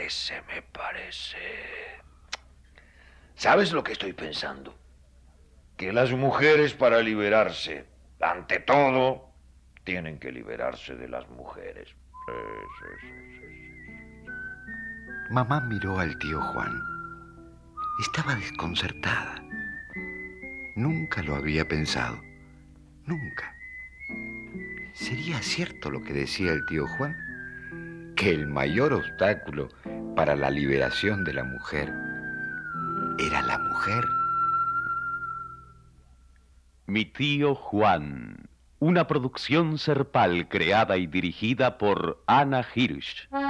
que se me parece. ¿Sabes lo que estoy pensando? Que las mujeres para liberarse, ante todo, tienen que liberarse de las mujeres. Sí. Mamá miró al tío Juan. Estaba desconcertada. Nunca lo había pensado. Nunca. ¿Sería cierto lo que decía el tío Juan? Que el mayor obstáculo para la liberación de la mujer era la mujer. Mi tío Juan, una producción Serpal creada y dirigida por Ana Hirsch.